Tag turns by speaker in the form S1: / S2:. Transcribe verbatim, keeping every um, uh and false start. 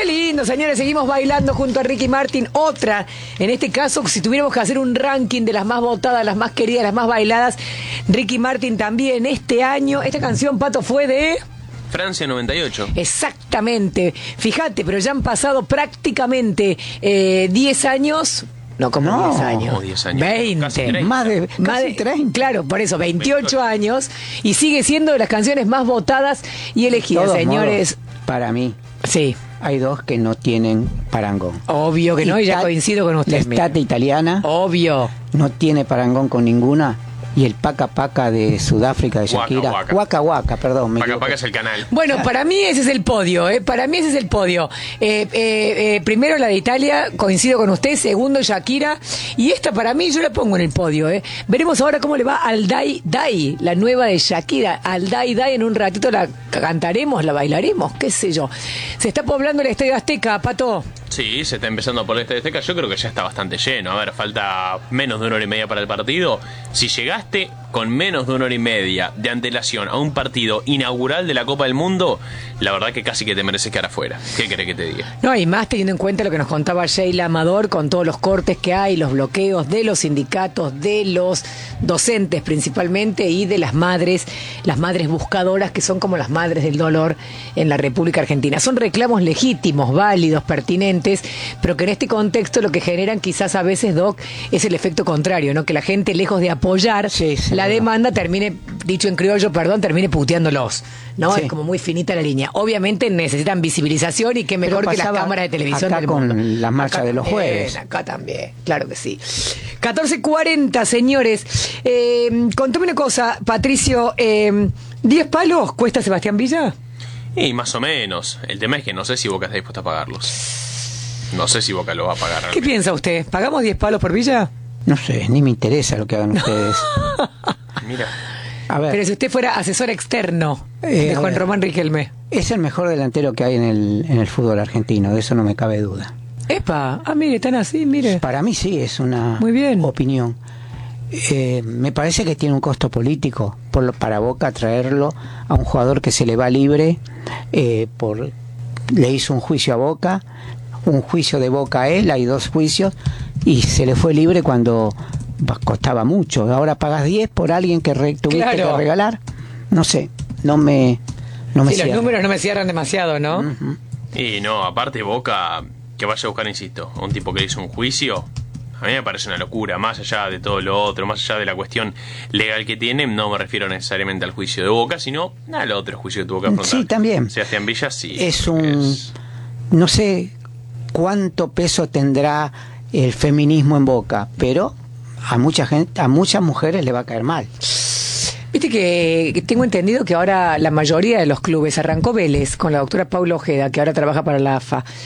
S1: Qué lindo, señores, seguimos bailando junto a Ricky Martin. Otra, en este caso, si tuviéramos que hacer un ranking de las más votadas, las más queridas, las más bailadas, Ricky Martin también este año. Esta canción, Pato, fue de...
S2: Francia noventa y ocho.
S1: Exactamente. Fíjate, pero ya han pasado prácticamente eh, diez años... No, como
S3: No,
S1: diez años.
S2: diez años.
S1: veinte.
S2: Casi treinta.
S3: Más de,
S1: Más
S3: casi
S1: de-
S3: treinta.
S1: Claro, por eso, veintiocho años. Y sigue siendo de las canciones más votadas y
S3: De
S1: elegidas,
S3: todos
S1: señores.
S3: modos, para mí,
S1: Sí,
S3: hay dos que no tienen parangón.
S1: obvio que no, y ya
S3: Ita-
S1: coincido con
S3: La
S1: usted.
S3: estate italiana
S1: Obvio.
S3: no tiene parangón con ninguna. Y el Paca Paca de Sudáfrica, de
S2: Waka
S3: Shakira.
S2: Waka.
S3: Waka Waka, perdón. me
S2: Paca
S3: equivoqué.
S2: Paca es el canal.
S1: Bueno, para mí ese es el podio, ¿eh? Para mí ese es el podio. Eh, eh, eh, primero la de Italia, coincido con usted. Segundo, Shakira. Y esta para mí yo la pongo en el podio, ¿eh? Veremos ahora cómo le va al Dai Dai, la nueva de Shakira. Al Dai Dai en un ratito la cantaremos, la bailaremos, qué sé yo. Se está poblando el Estadio Azteca, Pato.
S2: Sí, se está empezando por este Azteca. Yo creo que ya está bastante lleno. A ver, falta menos de una hora y media para el partido. Si llegaste con menos de una hora y media de antelación a un partido inaugural de la Copa del Mundo, la verdad que casi que te mereces quedar afuera. ¿Qué querés que te diga?
S1: No, y más teniendo en cuenta lo que nos contaba Sheila Amador con todos los cortes que hay, los bloqueos de los sindicatos, de los docentes principalmente y de las madres, las madres buscadoras que son como las madres del dolor en la República Argentina. Son reclamos legítimos, válidos, pertinentes, pero que en este contexto lo que generan quizás a veces, Doc, es el efecto contrario, ¿no? Que la gente, lejos de apoyar
S3: Sí, sí,
S1: la
S3: bueno.
S1: demanda, termine, dicho en criollo, perdón, termine puteándolos, ¿no?
S3: Sí.
S1: Es como muy finita la línea. Obviamente necesitan visibilización y qué
S3: Pero
S1: mejor que las
S3: pasaba
S1: cámaras de televisión
S3: acá
S1: del
S3: con
S1: mundo.
S3: la marcha
S1: Acá
S3: de los
S1: también,
S3: jueves.
S1: Acá también, claro que sí. catorce cuarenta, señores. Eh, contame una cosa, Patricio. Eh, ¿diez palos cuesta Sebastián Villa?
S2: Y más o menos. El tema es que no sé si Boca está dispuesta a pagarlos. No sé si Boca lo va a pagar.
S1: ¿Qué
S2: realmente.
S1: piensa usted? ¿Pagamos diez palos por Villa?
S3: No sé, ni me interesa lo que hagan ustedes.
S2: Mira.
S3: A ver,
S1: Pero si usted fuera asesor externo
S3: Eh,
S1: de
S3: a
S1: Juan
S3: ver.
S1: Román Riquelme.
S3: es el mejor delantero que hay en el, en el fútbol argentino, de eso no me cabe duda.
S1: Epa, ah, mire, están así, mire.
S3: Para mí sí, es una
S1: Muy bien.
S3: opinión. Eh, me parece que tiene un costo político por lo- para Boca traerlo a un jugador que se le va libre, eh, por le hizo un juicio a Boca, un juicio de Boca a él, hay dos juicios, y se le fue libre cuando bah, costaba mucho. Ahora pagas diez por alguien que re- tuviste
S1: Claro.
S3: que regalar. No sé, no me, no me
S1: Sí, los
S3: cierra.
S1: números no me cierran demasiado, ¿no?
S3: Ujú.
S2: Y no, aparte Boca, que vaya a buscar, insisto, a un tipo que hizo un juicio, a mí me parece una locura. Más allá de todo lo otro, más allá de la cuestión legal que tiene, no me refiero necesariamente al juicio de Boca, sino al otro juicio que tuvo que afrontar.
S3: Sí, también.
S2: Sebastián Villa, sí.
S3: Es
S2: creo que
S3: un...
S2: es-
S3: No sé cuánto peso tendrá el feminismo en Boca, pero a mucha gente, a muchas mujeres le va a caer mal.
S1: Viste que, que tengo entendido que ahora la mayoría de los clubes, arrancó Vélez con la doctora Paula Ojeda, que ahora trabaja para la A F A,